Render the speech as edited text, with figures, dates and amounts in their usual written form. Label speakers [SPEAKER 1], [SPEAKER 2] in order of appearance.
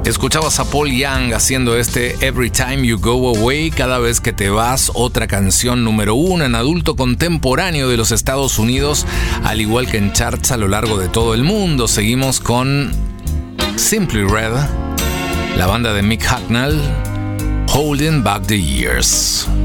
[SPEAKER 1] Escuchabas a Paul Young haciendo este Every Time You Go Away, cada vez que te vas, otra canción número 1 en adulto contemporáneo de los Estados Unidos, al igual que en charts a lo largo de todo el mundo. Seguimos con Simply Red, la banda de Mick Hucknall, Holding Back the Years.